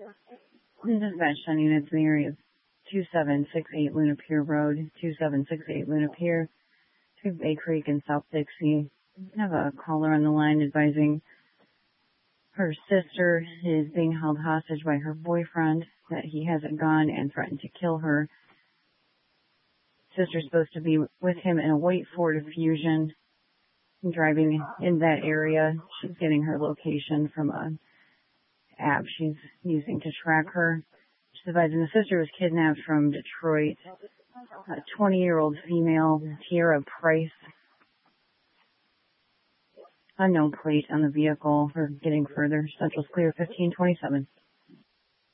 Dispatch on units in the area of 2768 Luna Pier Road, 2768 Luna Pier, to Bay Creek and South Dixie. I have a caller on the line advising her sister is being held hostage by her boyfriend, that he has a gun and threatened to kill her. Sister's supposed to be with him in a white Ford Fusion, driving in that area. She's getting her location from a app she's using to track her. She's advising the sister was kidnapped from Detroit. A 20-year-old female, Tierra Price. Unknown plate on the vehicle. We're getting further. Central's clear, 1527.